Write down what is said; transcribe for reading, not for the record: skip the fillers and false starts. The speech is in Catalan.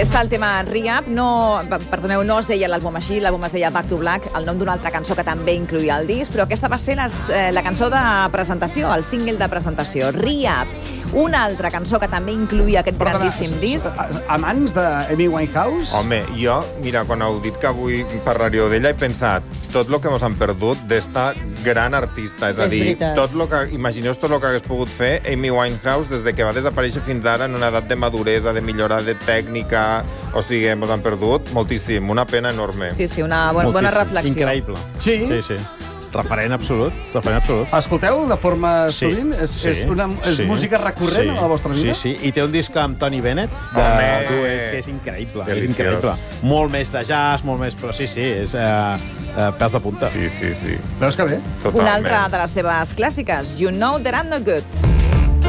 És el tema Re-Up. Perdoneu, no es deia l'àlbum així, l'àlbum es deia Back to Black, el nom d'una altra cançó que també incluïa el disc, però aquesta va ser la cançó de presentació, el single de presentació, Re-Up. Una altra cançó que també incluïa aquest grandíssim disc. Amants d'Amy Winehouse? Home, jo, mira, quan heu dit que avui parlaríeu d'ella, he pensat tot el que mos han perdut d'esta gran artista. És a dir, imagineu tot el que hagués pogut fer Amy Winehouse des de que va desaparèixer fins ara en una edat de maduresa, de millora de tècnica. O sigui, mos han perdut moltíssim. Una pena enorme. Sí, una bona reflexió. Increïble. Sí? Sí. Referent absolut. Escolteu de forma sovint? És música recurrent a la vostra vida? Sí. I té un disc amb Tony Bennett, que és increïble. És increïble. Molt més de jazz, molt més... Però sí, és pèls de punta. Sí. Veus que bé? Totalment. Una altra de les seves clàssiques, You Know That I'm Not Good.